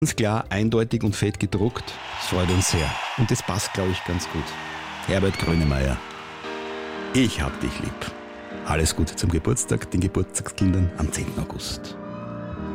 Ganz klar, eindeutig und fett gedruckt. Das freut uns sehr. Und das passt, glaube ich, ganz gut. Herbert Grönemeyer, ich hab dich lieb. Alles Gute zum Geburtstag, den Geburtstagskindern am 10. August.